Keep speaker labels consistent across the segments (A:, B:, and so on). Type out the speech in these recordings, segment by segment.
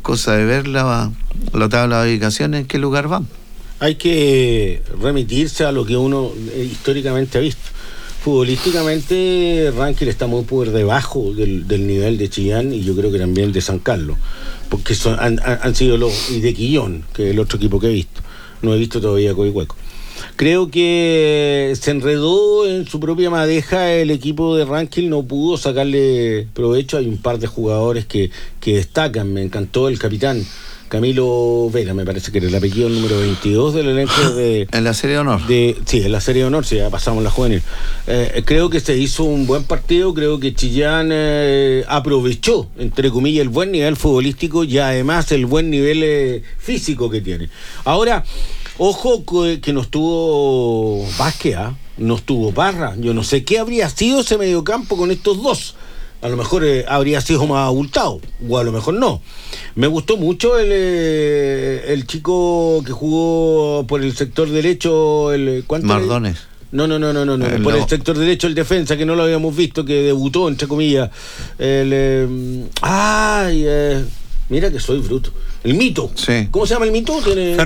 A: cosa de ver la tabla de ubicaciones, en qué lugar van.
B: Hay que remitirse a lo que uno históricamente ha visto. Futbolísticamente, Ranking está muy por debajo del nivel de Chillán y yo creo que también de San Carlos, porque han sido y de Quillón, que es el otro equipo que he visto. No he visto todavía Coihueco. Creo que se enredó en su propia madeja el equipo de Ranking, no pudo sacarle provecho. Hay un par de jugadores que destacan. Me encantó el capitán Camilo Vera, me parece que era el apellido número 22 del elenco de...
A: En la Serie de Honor.
B: Sí, en la Serie de Honor, sí, ya pasamos la juvenil. Creo que se hizo un buen partido, creo que Chillán aprovechó, entre comillas, el buen nivel futbolístico y además el buen nivel físico que tiene. Ahora, ojo que no estuvo Vázquez, no estuvo Parra. Yo no sé qué habría sido ese mediocampo con estos dos. A lo mejor habría sido más abultado, o a lo mejor no. Me gustó mucho el chico que jugó por el sector derecho.
A: Mardones.
B: No. Por el sector derecho, el defensa, que no lo habíamos visto, que debutó, entre comillas. Mira que soy bruto. El Mito.
A: Sí.
B: ¿Cómo se llama el Mito?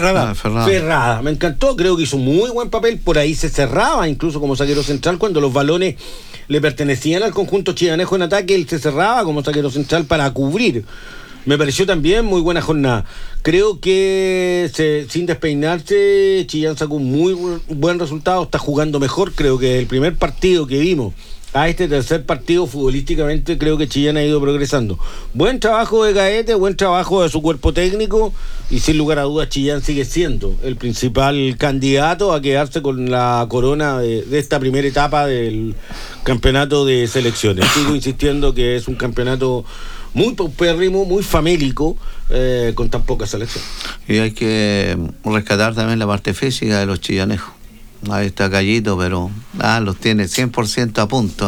B: Ferrada. Me encantó, creo que hizo un muy buen papel. Por ahí se cerraba, incluso como zaguero central, cuando los balones le pertenecían al conjunto chillanejo en ataque, él se cerraba como zaguero central para cubrir. Me pareció también muy buena jornada. Creo que sin despeinarse, Chillán sacó un muy buen resultado, está jugando mejor. Creo que el primer partido que vimos a este tercer partido futbolísticamente, creo que Chillán ha ido progresando. Buen trabajo de Gaete, buen trabajo de su cuerpo técnico, y sin lugar a dudas Chillán sigue siendo el principal candidato a quedarse con la corona de esta primera etapa del campeonato de selecciones. Sigo insistiendo que es un campeonato muy paupérrimo, muy famélico, con tan poca selección.
A: Y hay que rescatar también la parte física de los chillanejos. Ahí está Gallito, pero los tiene 100% a punto,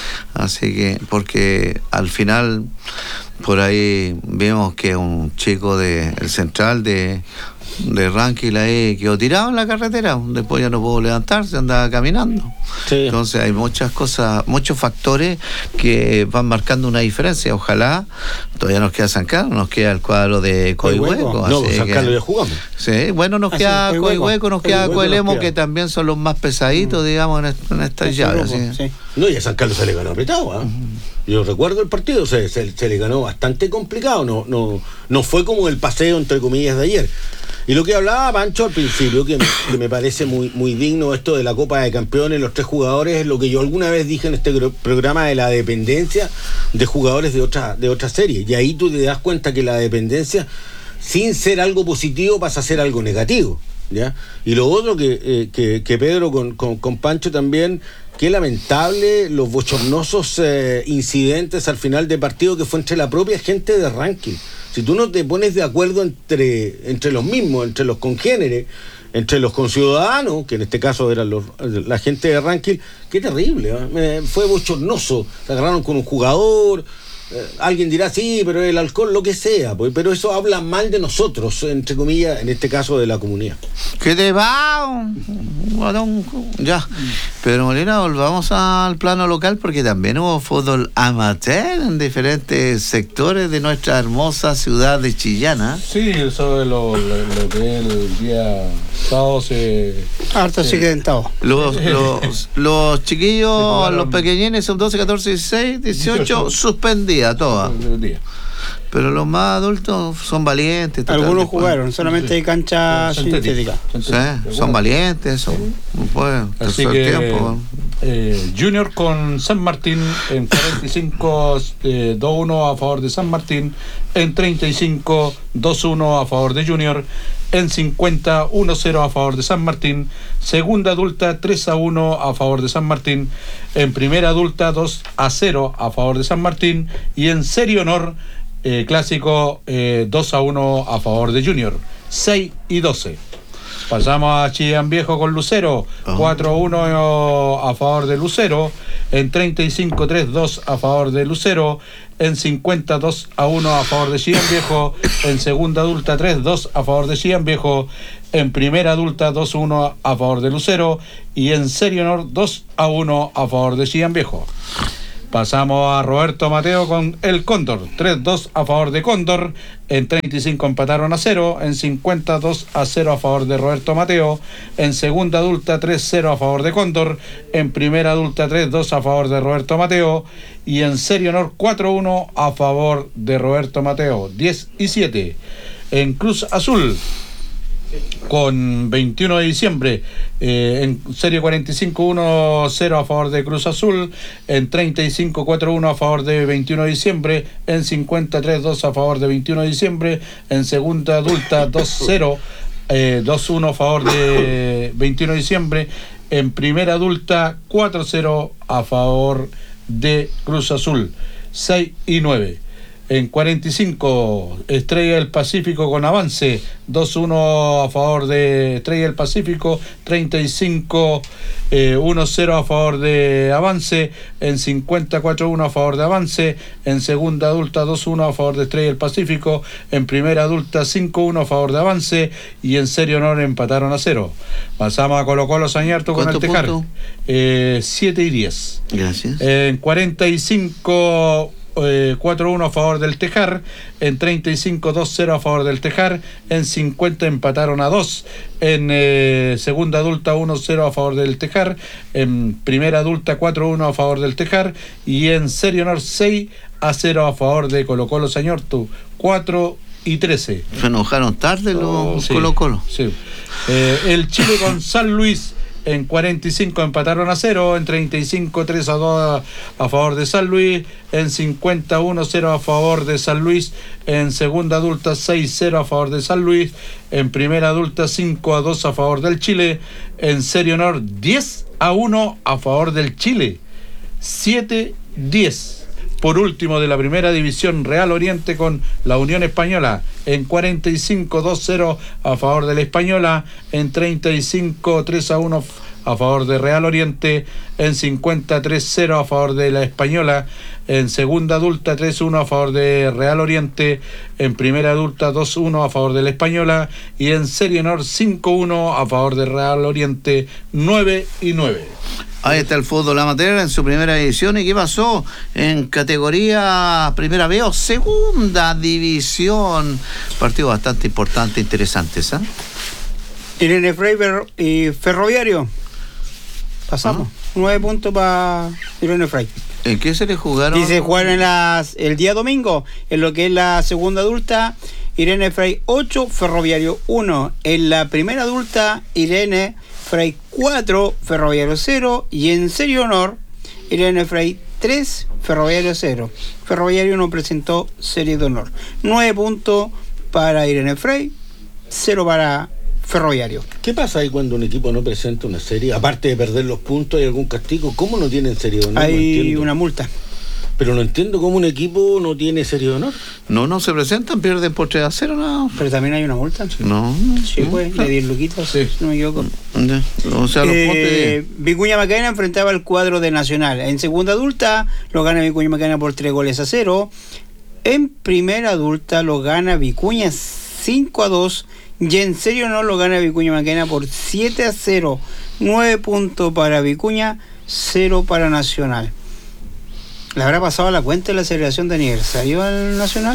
A: así que, porque al final por ahí vimos que un chico el central de Ranking ahí quedó tirado en la carretera, después ya no pudo levantarse, andaba caminando. Sí. Entonces hay muchas cosas, muchos factores que van marcando una diferencia. Ojalá, todavía nos queda San Carlos, nos queda el cuadro de Coihueco.
B: No, San Carlos ya jugamos.
A: Sí, bueno, nos queda Coihueco, nos queda Coelemo, que también son los más pesaditos, digamos, en estas llaves.
B: Sí. No, y a San Carlos se le ganó apretado, Yo recuerdo el partido, se le ganó bastante complicado, no fue como el paseo, entre comillas, de ayer. Y lo que hablaba Pancho al principio, que me parece muy, muy digno, esto de la Copa de Campeones, los tres jugadores, es lo que yo alguna vez dije en este programa de la dependencia de jugadores de otra serie. Y ahí tú te das cuenta que la dependencia, sin ser algo positivo, pasa a ser algo negativo, ¿ya? Y lo otro que Pedro con Pancho también, qué lamentable los bochornosos incidentes al final del partido, que fue entre la propia gente de Ranking. Si tú no te pones de acuerdo entre los mismos, entre los congéneres, entre los conciudadanos, que en este caso eran la gente de Ranking, qué terrible, fue bochornoso. Se agarraron con un jugador. Alguien dirá, sí, pero el alcohol, lo que sea, pero eso habla mal de nosotros, entre comillas, en este caso de la comunidad.
A: ¿Qué te va? Ya. Pero Molina, volvamos al plano local, porque también hubo fútbol amateur en diferentes sectores de nuestra hermosa ciudad de Chillán.
C: Sí, eso de lo que el día sábado
D: harto accidentado.
A: Los chiquillos, los pequeñines, son 12, 14, 16, 18, suspendidos. Todas. Pero los más adultos son valientes.
D: Algunos jugaron, solamente hay cancha sintética.
A: Sí, son valientes,
C: así que tiempo. Junior con San Martín en 45, 2-1 a favor de San Martín, en 35, 2-1 a favor de Junior, en 50, 1-0 a favor de San Martín, segunda adulta 3-1 a favor de San Martín, en primera adulta 2-0 a favor de San Martín, y en serie honor clásico 2-1 a favor de Junior, 6 y 12. Pasamos a Chillán Viejo con Lucero, 4-1 a favor de Lucero, en 35, 3-2 a favor de Lucero, en 50, 2-1 a favor de Chillán Viejo, en segunda adulta 3-2 a favor de Chillán Viejo, en primera adulta 2-1 a favor de Lucero, y en serie honor 2-1 a favor de Chillán Viejo. Pasamos a Roberto Mateo con el Cóndor. 3-2 a favor de Cóndor. En 35 empataron a 0. En 50, 2-0 a favor de Roberto Mateo. En segunda adulta, 3-0 a favor de Cóndor. En primera adulta, 3-2 a favor de Roberto Mateo. Y en Serie Honor, 4-1 a favor de Roberto Mateo. 10-7. En Cruz Azul, con 21 de diciembre, en Serie 45, 1-0 a favor de Cruz Azul. En 35, 4-1 a favor de 21 de diciembre. En 53, 2 a favor de 21 de diciembre. En segunda adulta, 2-0, 2-1 a favor de 21 de diciembre. En primera adulta, 4-0 a favor de Cruz Azul. 6-9. En 45, Estrella del Pacífico con Avance, 2-1 a favor de Estrella del Pacífico. 35, 1-0 a favor de Avance. En 50, 4-1 a favor de Avance. En segunda adulta, 2-1 a favor de Estrella del Pacífico. En primera adulta, 5-1 a favor de Avance. Y en Serie Honor empataron a 0. Pasamos a Colo-Colo Sañarto con el Tejar. 7-10.
A: Gracias.
C: En 45, 4-1 a favor del Tejar. En 35, 2-0 a favor del Tejar. En 50 empataron a 2. En segunda adulta, 1-0 a favor del Tejar. En primera adulta, 4-1 a favor del Tejar. Y en Serie Honor, 6-0 a favor de Colo-Colo Sañarto. 4-13.
A: Se enojaron tarde los
C: Sí,
A: Colo-Colo.
C: sí. El Chile con San Luis. En 45 empataron a 0. En 35, 3-2 a favor de San Luis. En 50, 1-0 a favor de San Luis. En segunda adulta, 6-0 a favor de San Luis. En primera adulta, 5-2 a favor del Chile. En Serie Honor, 10-1 a favor del Chile. 7-10. Por último, de la primera división, Real Oriente con la Unión Española. En 45, 2-0 a favor de la Española. En 35, 3-1 a favor de Real Oriente. En 50, 3-0 a favor de la Española. En segunda adulta, 3-1 a favor de Real Oriente. En primera adulta, 2-1 a favor de la Española. Y en Serie Honor, 5-1 a favor de Real Oriente. 9-9.
A: Ahí está el fútbol amateur en su primera división. ¿Y qué pasó en categoría primera B o segunda división? Partido bastante importante, interesantes, ¿eh?
D: Irene Frey y Ferroviario. Pasamos. 9 puntos para Irene Frey.
A: ¿En qué se le jugaron?
D: Y se jugaron el día domingo, en lo que es la segunda adulta, Irene Frey 8, Ferroviario 1. En la primera adulta, Irene Frey 4, Ferroviario 0. Y en Serie Honor, Irene Frey 3, Ferroviario 0. Ferroviario no presentó Serie de Honor. 9 puntos para Irene Frey, 0 para Ferroviario.
B: ¿Qué pasa ahí cuando un equipo no presenta una serie? Aparte de perder los puntos, ¿hay algún castigo? ¿Cómo no tienen Serie de Honor?
D: Hay una multa.
B: Pero no entiendo cómo un equipo no tiene Serie de Honor.
A: No se presentan, pierden por 3-0, no.
D: Pero también hay una multa.
A: No.
D: Sí, pues, de 10 luquitas, si no me equivoco.
A: Ya. O sea, los puntos
D: Vicuña Macarena enfrentaba al cuadro de Nacional. En segunda adulta lo gana Vicuña Macarena por 3-0. En primera adulta lo gana Vicuña 5-2. Y en Serie no lo gana Vicuña Macarena por 7-0. 9 puntos para Vicuña, 0 para Nacional. ¿Le habrá pasado la cuenta de la celebración de aniversario al Nacional?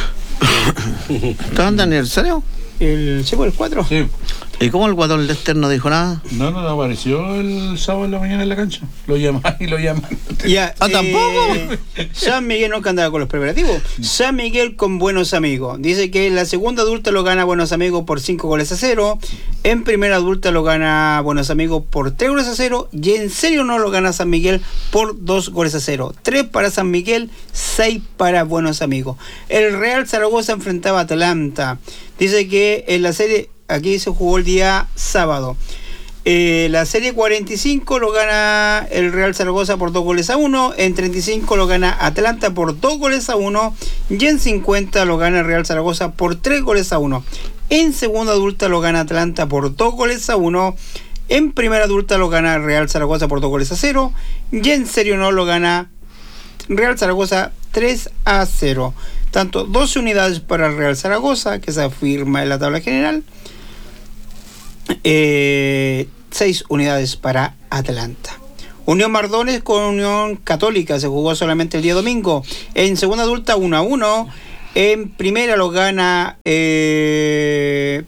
A: ¿Estaban de aniversario?
D: El 4.
C: Sí.
A: ¿Y cómo el guatón Lester no dijo nada?
C: No apareció el sábado en la mañana en la cancha. Lo llaman.
D: Ya,
A: ¿tampoco?
D: San Miguel no andaba con los preparativos. San Miguel con Buenos Amigos. Dice que en la segunda adulta lo gana Buenos Amigos por 5-0. En primera adulta lo gana Buenos Amigos por 3-0. Y en serio no lo gana San Miguel por 2-0. 3 para San Miguel, 6 para Buenos Amigos. El Real Zaragoza enfrentaba a Atalanta. Dice que en la serie, aquí se jugó el día sábado. La serie 45 lo gana el Real Zaragoza por 2-1. En 35 lo gana Atalanta por 2-1. Y en 50 lo gana el Real Zaragoza por 3-1. En segunda adulta lo gana Atalanta por 2-1. En primera adulta lo gana el Real Zaragoza por 2-0. Y en serio no lo gana Real Zaragoza 3-0. Tanto 12 unidades para el Real Zaragoza, que se afirma en la tabla general. 6 unidades para Atalanta. Unión Mardones con Unión Católica se jugó solamente el día domingo. En segunda adulta 1-1. En primera lo gana... en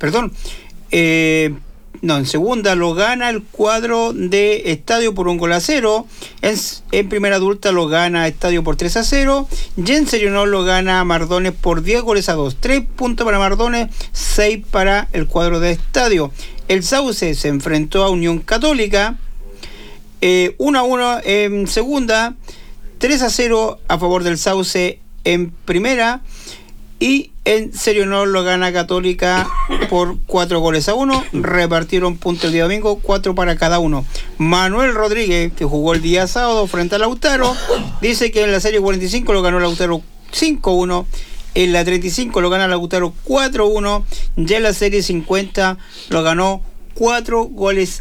D: segunda lo gana el cuadro de Estadio por 1-0. En primera adulta lo gana Estadio por 3-0. Y en serio no lo gana Mardones por 10-2. 3 puntos para Mardones, 6 para el cuadro de Estadio. El Sauce se enfrentó a Unión Católica. 1-1 en segunda, 3-0 a favor del Sauce en primera, y en serio no lo gana Católica por 4-1. Repartieron puntos el día domingo, 4 para cada uno. Manuel Rodríguez, que jugó el día sábado frente a Lautaro, dice que en la serie 45 lo ganó Lautaro 5-1, en la 35 lo gana Lautaro 4-1, ya en la serie 50 lo ganó 4-2.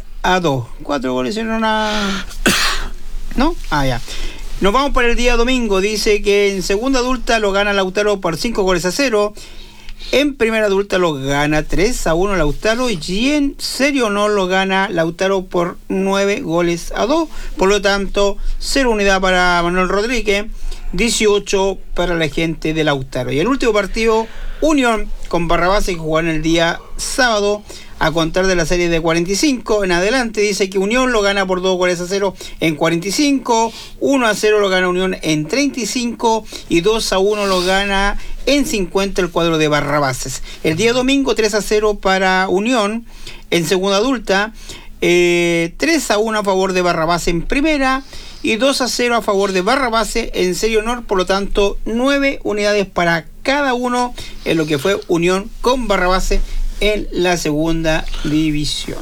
D: 4 goles en una... ¿No? Ya. Nos vamos para el día domingo. Dice que en segunda adulta lo gana Lautaro por 5-0. En primera adulta lo gana 3-1 Lautaro. Y en serio no lo gana Lautaro por 9-2. Por lo tanto, 0 unidad para Manuel Rodríguez, 18 para la gente de Lautaro. Y el último partido, Unión con Barrabás, que jugó en el día sábado, a contar de la serie de 45 en adelante. Dice que Unión lo gana por 2-0 en 45, 1-0 lo gana Unión en 35 y 2-1 lo gana en 50 el cuadro de Barrabases. El día domingo 3-0 para Unión en segunda adulta, 3-1 a favor de Barrabás en primera y 2-0 a favor de Barrabás en serie honor. Por lo tanto, 9 unidades para cada uno en lo que fue Unión con Barrabás en la segunda división.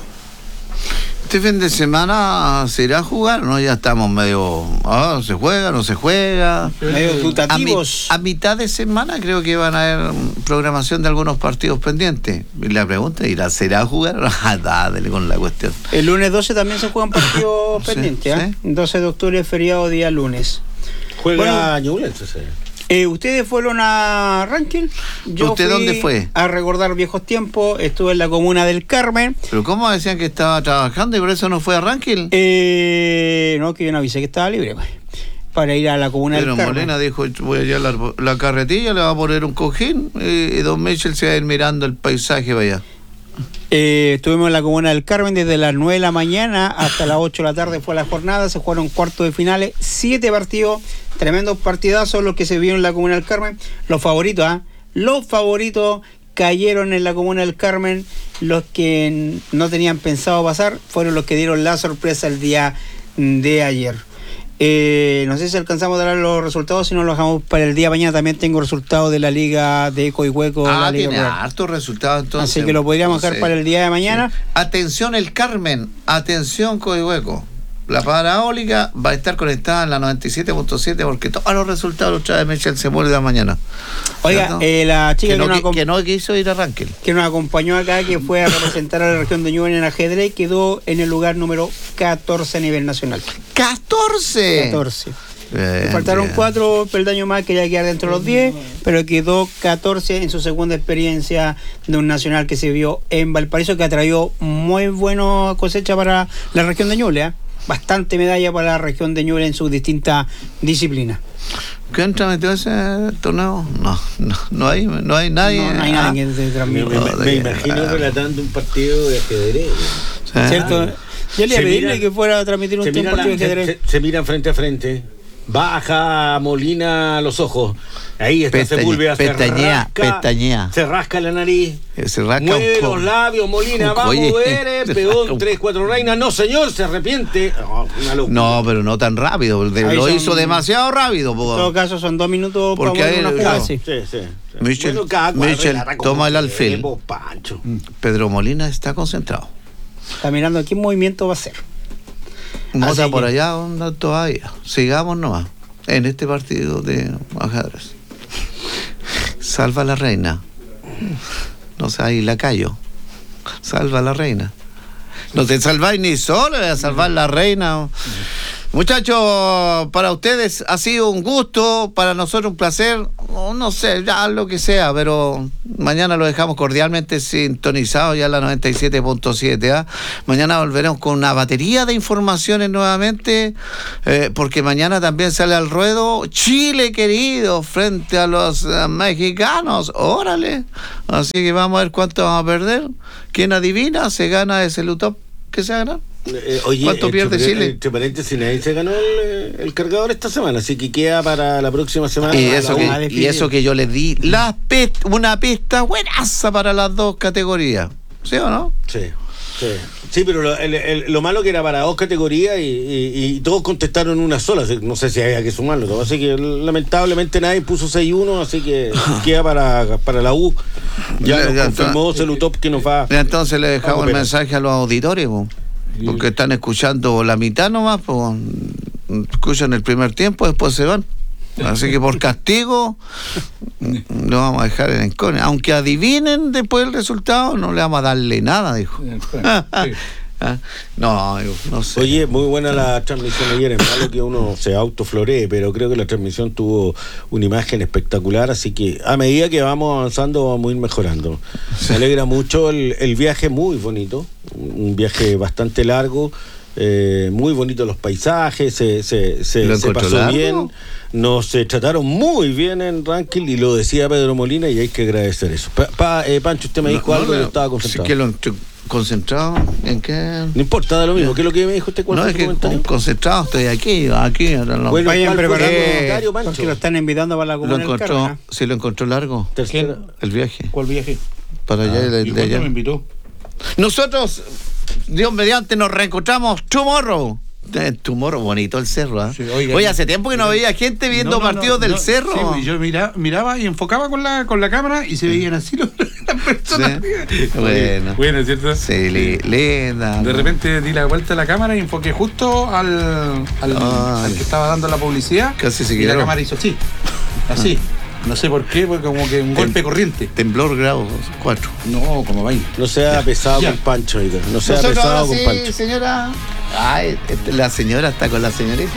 A: Este fin de semana se irá a jugar, ¿no? Ya estamos medio... ¿se juega, no se juega?
D: Medio dutativos.
A: A mitad de semana creo que van a haber programación de algunos partidos pendientes. Y la pregunta, ¿será a jugar? Dale con la cuestión.
D: El lunes 12 también se juegan partidos pendientes, ¿eh? Sí. 12 de octubre, feriado, día lunes.
B: Juega Ñublense, sí.
D: ¿Ustedes fueron a Rankin? Yo
A: ¿Usted dónde fue?
D: A recordar viejos tiempos. Estuve en la comuna del Carmen.
A: ¿Pero cómo decían que estaba trabajando y por eso no fue a Rankin?
D: No, que yo no avisé que estaba libre, pues, para ir a la comuna del Carmen.
A: Molina dijo, voy allá a la carretilla, le va a poner un cojín y don Michel se va a ir mirando el paisaje para allá.
D: Estuvimos en la comuna del Carmen desde las 9 de la mañana hasta las 8 de la tarde fue la jornada. Se jugaron cuartos de finales, 7 partidos, tremendos partidazos los que se vieron en la comuna del Carmen. Los favoritos cayeron en la comuna del Carmen. Los que no tenían pensado pasar fueron los que dieron la sorpresa el día de ayer. No sé si alcanzamos a dar los resultados, si no lo dejamos para el día de mañana. También tengo resultados de la liga de Coihueco.
A: Tiene hartos resultados entonces.
D: Así que lo podríamos dejar para el día de mañana.
A: Sí. Atención el Carmen, atención Coihueco. La paraólica va a estar conectada en la 97.7 porque todos los resultados los trae Michel se muere de mañana.
D: Oiga, la chica
A: que no quiso ir a Rankin,
D: que nos acompañó acá, que fue a representar a la región de Ñuble en ajedrez, quedó en el lugar número 14 a nivel nacional. ¡14! Faltaron 4 peldaños más, quería quedar dentro de los 10, pero quedó 14 en su segunda experiencia de un nacional que se vio en Valparaíso, que ha traído muy buena cosecha para la región de Ñuble, bastante medalla para la región de Ñuble en sus distintas disciplinas.
A: ¿Quién transmitió ese torneo? No hay nadie.
D: No hay nadie que se transmita.
B: Me imagino relatando un partido de ajedrez.
D: ¿Cierto? Yo le iba a pedirle que fuera a transmitir un partido de ajedrez.
B: Se miran frente a frente. Baja Molina los ojos. Ahí está Sepúlveda.
A: Pestañea.
B: Se rasca la nariz.
A: Se rasca
B: mueve los labios. Molina va a mover. Peón 3-4 reinas. No, señor, se arrepiente.
A: No, pero no tan rápido. Lo hizo demasiado rápido.
D: En todo caso, son 2 minutos
A: porque
D: para una jugada así.
B: Sí.
A: Michel toma el alfil. Pedro Molina está concentrado.
D: Está mirando qué movimiento va a hacer.
A: Mota por allá, onda todavía. Sigamos nomás en este partido de ajedrez. Salva a la reina. No sé, ahí lacayo. Salva a la reina. No te salváis ni solo, voy a salvar la reina. Muchachos, para ustedes ha sido un gusto, para nosotros un placer, no sé, ya lo que sea, pero mañana lo dejamos cordialmente sintonizado ya en la 97.7. Mañana volveremos con una batería de informaciones nuevamente, porque mañana también sale al ruedo Chile querido frente a los mexicanos. Órale, así que vamos a ver cuánto vamos a perder. ¿Quién adivina? Se gana ese Lutop que se gana.
B: Oye,
A: ¿cuánto pierde Chile?
B: Entre paréntesis, nadie se ganó el cargador esta semana, así que queda para la próxima semana.
A: Y eso que yo les di una pista buenaza para las dos categorías, ¿sí o no?
B: Sí, pero lo malo que era para dos categorías y todos contestaron una sola, no sé si había que sumarlo todo, así que lamentablemente nadie puso 6-1, así que queda para la U. Ya nos confirmó Celutop que nos va.
A: Entonces le dejamos el mensaje a los auditores, porque están escuchando la mitad nomás, pues escuchan el primer tiempo, después se van. Así que por castigo lo vamos a dejar en incógnita. Aunque adivinen después el resultado, no le vamos a darle nada, dijo. No sé.
B: Oye, muy buena la transmisión ayer. Es malo que uno se autofloree, pero creo que la transmisión tuvo una imagen espectacular, así que a medida que vamos avanzando vamos a ir mejorando. Me alegra mucho el viaje, muy bonito, un viaje bastante largo. Muy bonito los paisajes, se pasó largo? Bien, nos trataron muy bien en Rankin y lo decía Pedro Molina y hay que agradecer eso. Pancho, usted me dijo algo y yo estaba concentrado.
A: Sí, que ¿concentrado en qué?
B: No importa, da lo mismo. ¿Qué es lo que me dijo usted?
A: No, es que concentrado estoy aquí.
D: Bueno, vayan preparando, porque lo están invitando para la comunidad.
A: ¿Sí lo encontró largo? El viaje.
C: ¿Cuál viaje?
A: Para allá de allá.
C: Me invitó?
A: Nosotros, Dios mediante, nos reencontramos tomorrow. Bonito el cerro, ¿eh? Sí, oye, hace tiempo que no veía gente viendo partidos del cerro.
C: Sí, yo miraba y enfocaba con la cámara y se veían así las personas.
A: Sí. Bueno,
C: ¿cierto?
A: Sí, linda.
C: De repente di la vuelta a la cámara y enfoqué justo al que estaba dando la publicidad.
A: Casi se
C: y
A: quedó.
C: La cámara hizo así. No sé por qué, porque como que un golpe corriente.
A: Temblor grado 4.
C: No, como 20.
B: No sea pesado con Pancho, oiga. No sea pesado con Pancho.
A: Señora. Ay, la señora está con la señorita.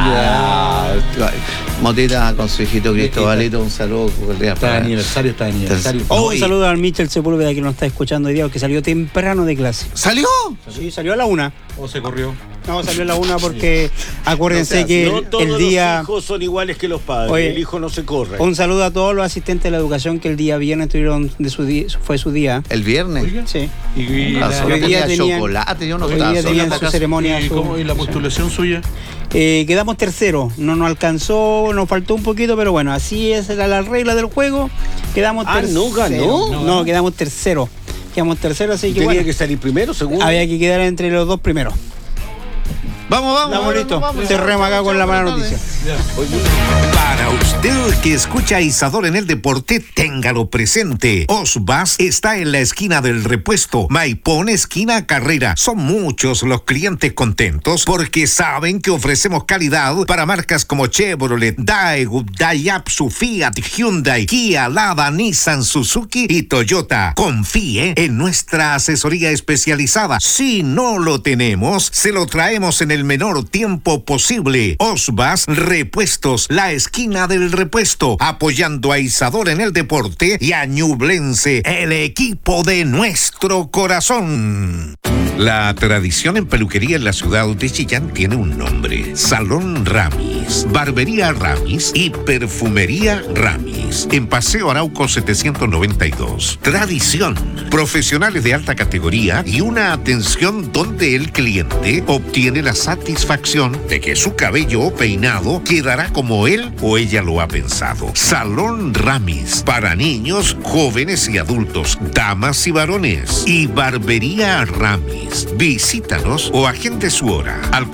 A: Motita con su hijito Cristobalito, un saludo cordial.
C: Está de aniversario.
D: Un saludo al Michel Sepúlveda que nos está escuchando hoy día, que salió temprano de clase.
A: ¿Salió?
D: Sí, salió a la 1.
C: ¿O se corrió?
D: No, salió a la 1 porque acuérdense que
B: no todos
D: el día...
B: los hijos son iguales que los padres. Oye, el hijo no se corre.
D: Un saludo a todos los asistentes de la educación que el día viernes tuvieron fue su día.
A: ¿El viernes?
D: Oiga. Sí.
C: Y
A: hoy día tenían chocolate, yo no estaba.
D: Hoy día tenían su ceremonia.
C: ¿Y la postulación suya?
D: Quedamos tercero, no nos alcanzó, nos faltó un poquito, pero bueno, así es la regla del juego. Quedamos tercero.
B: ¿No ganó?
D: No, quedamos tercero. Así que
B: ¿Tenía que salir primero, segundo?
D: Había que quedar entre los dos primeros. Vamos, listo. Cerremos acá con la mala noticia.
E: Para usted que escucha a Isadora en el deporte, téngalo presente. Osbas está en la esquina del Repuesto, Maipón, esquina Carrera. Son muchos los clientes contentos porque saben que ofrecemos calidad para marcas como Chevrolet, Daewoo, Daihatsu, Fiat, Hyundai, Kia, Lada, Nissan, Suzuki y Toyota. Confíe en nuestra asesoría especializada. Si no lo tenemos, se lo traemos en el menor tiempo posible. Osbas Repuestos, la esquina del Repuesto, apoyando a Isadora en el deporte y a Ñublense, el equipo de nuestro corazón. La tradición en peluquería en la ciudad de Chillán tiene un nombre: Salón Ramis, Barbería Ramis y Perfumería Ramis, en Paseo Arauco 792. Tradición, profesionales de alta categoría y una atención donde el cliente obtiene la satisfacción de que su cabello o peinado quedará como él o ella lo ha pensado. Salón Ramis, para niños, jóvenes y adultos, damas y varones. Y Barbería Ramis. Visítanos o agende su hora al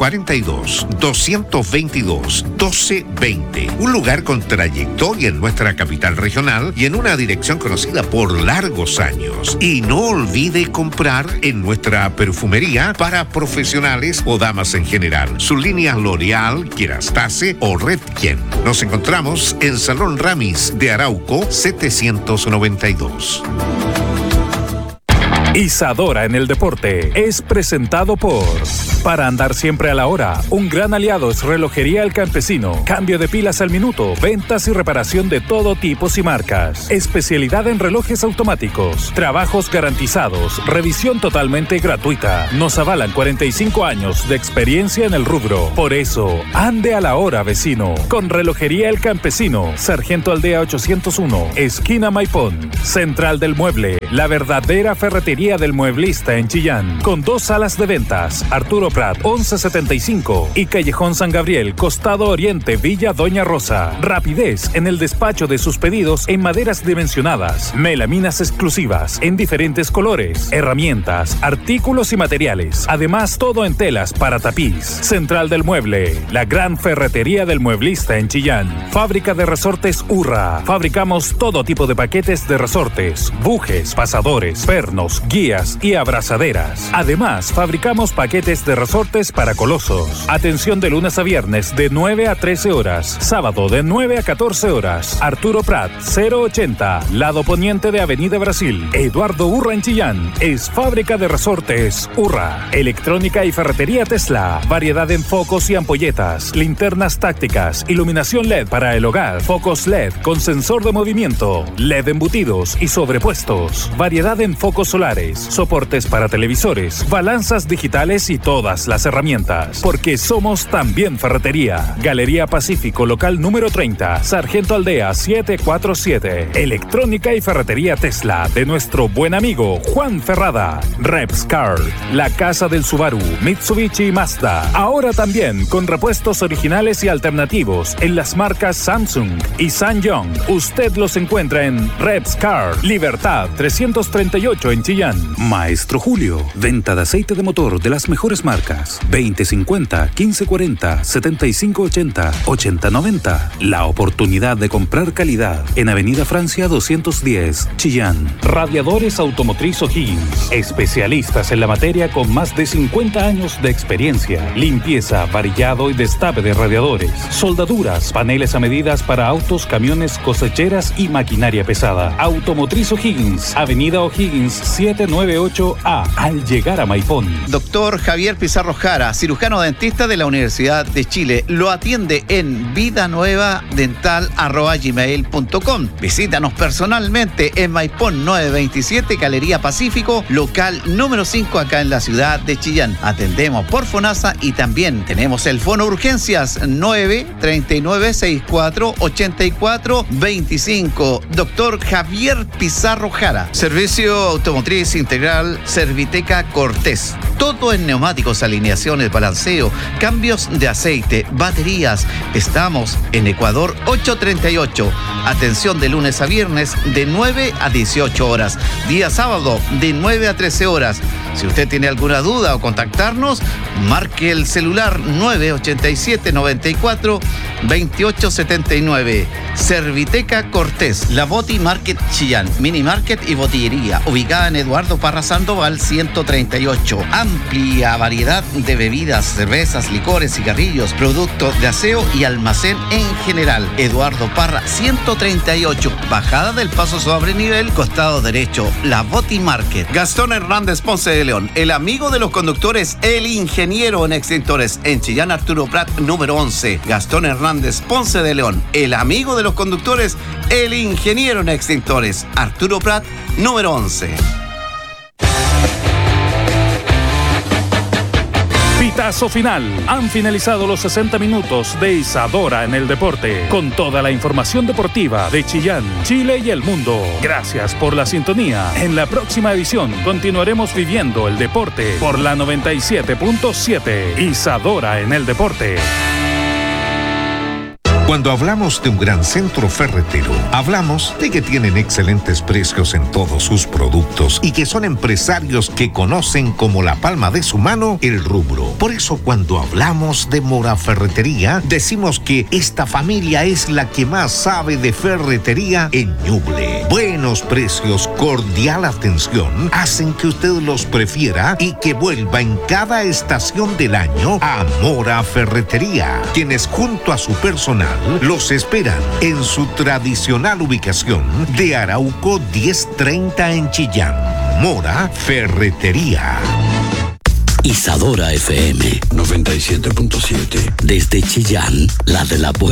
E: 42-222-1220. Un lugar con trayectoria en nuestra capital regional y en una dirección conocida por largos años. Y no olvide comprar en nuestra perfumería para profesionales o damas en general. Sus líneas L'Oreal, Kerastase o Redken. Nos encontramos en Salón Ramis de Arauco 792.
F: Isadora en el deporte es presentado por... Para andar siempre a la hora, un gran aliado es Relojería El Campesino. Cambio de pilas al minuto, ventas y reparación de todo tipos y marcas. Especialidad en relojes automáticos. Trabajos garantizados. Revisión totalmente gratuita. Nos avalan 45 años de experiencia en el rubro. Por eso, ande a la hora, vecino. Con Relojería El Campesino. Sargento Aldea 801. Esquina Maipón. Central del Mueble. La verdadera ferretería del mueblista en Chillán. Con 2 salas de ventas. Arturo Prat 1175 y Callejón San Gabriel, Costado Oriente, Villa Doña Rosa. Rapidez en el despacho de sus pedidos en maderas dimensionadas, melaminas exclusivas en diferentes colores, herramientas, artículos y materiales. Además, todo en telas para tapiz. Central del Mueble, la gran ferretería del mueblista en Chillán. Fábrica de resortes Urra. Fabricamos todo tipo de paquetes de resortes, bujes, pasadores, pernos, guías y abrazaderas. Además, fabricamos paquetes de resortes para colosos. Atención de lunes a viernes de 9 a 13 horas. Sábado de 9 a 14 horas. Arturo Prat 080, lado poniente de Avenida Brasil. Eduardo Urra en Chillán. Es fábrica de resortes Urra. Electrónica y ferretería Tesla. Variedad en focos y ampolletas. Linternas tácticas. Iluminación LED para el hogar. Focos LED con sensor de movimiento. LED embutidos y sobrepuestos. Variedad en focos solares. Soportes para televisores. Balanzas digitales y todas las herramientas, porque somos también ferretería. Galería Pacífico, local número 30, Sargento Aldea 747. Electrónica y ferretería Tesla de nuestro buen amigo Juan Ferrada. Repscar, la casa del Subaru, Mitsubishi y Mazda. Ahora también con repuestos originales y alternativos en las marcas Samsung y Sanyong. Usted los encuentra en Repscar, Libertad 338 en Chillán. Maestro Julio, venta de aceite de motor de las mejores marcas. 2050, 1540, 7580, 8090. La oportunidad de comprar calidad en Avenida Francia 210, Chillán. Radiadores Automotriz O'Higgins. Especialistas en la materia con más de 50 años de experiencia. Limpieza, varillado y destape de radiadores. Soldaduras, paneles a medidas para autos, camiones, cosecheras y maquinaria pesada. Automotriz O'Higgins, Avenida O'Higgins 798A, al llegar a Maipón.
A: Doctor Javier Pizarro Jara, cirujano dentista de la Universidad de Chile. Lo atiende en vidanuevadental@gmail.com. Visítanos personalmente en Maipón 927, Galería Pacífico, local número 5, acá en la ciudad de Chillán. Atendemos por FONASA y también tenemos el fono urgencias 939-64-84-25. Doctor Javier Pizarro Jara. Servicio automotriz integral Serviteca Cortés. Todo en neumáticos, alineaciones, balanceo, cambios de aceite, baterías. Estamos en Ecuador 838. Atención de lunes a viernes de 9 a 18 horas. Día sábado de 9 a 13 horas. Si usted tiene alguna duda o contactarnos, marque el celular 987-94-2879. Serviteca Cortés. La Boti Market Chillán. Mini Market y botillería. Ubicada en Eduardo Parra Sandoval 138. Amplia variedad de bebidas, cervezas, licores, cigarrillos, productos de aseo y almacén en general. Eduardo Parra 138. Bajada del Paso sobre nivel, costado derecho. La Boti Market. Gastón Hernández Ponce de León. El amigo de los conductores, el ingeniero en extintores. En Chillán, Arturo Prat número 11. Gastón Hernández Ponce de León. El amigo de los conductores, el ingeniero en extintores. Arturo Prat número 11.
F: Pitazo final. Han finalizado los 60 minutos de Isadora en el deporte, con toda la información deportiva de Chillán, Chile y el mundo. Gracias por la sintonía. En la próxima edición continuaremos viviendo el deporte por la 97.7. Isadora en el deporte.
E: Cuando hablamos de un gran centro ferretero, hablamos de que tienen excelentes precios en todos sus productos y que son empresarios que conocen como la palma de su mano el rubro. Por eso cuando hablamos de Mora Ferretería, decimos que esta familia es la que más sabe de ferretería en Ñuble. Buenos precios, cordial atención, hacen que usted los prefiera y que vuelva en cada estación del año a Mora Ferretería, quienes junto a su personal los esperan en su tradicional ubicación de Arauco 1030 en Chillán. Mora Ferretería.
G: Isadora FM
H: 97.7.
G: desde Chillán, la de la